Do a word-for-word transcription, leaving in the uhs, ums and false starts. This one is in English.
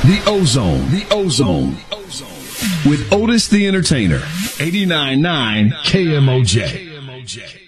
The Ozone. The Ozone. With Otis the Entertainer. eighty-nine point nine K M O J.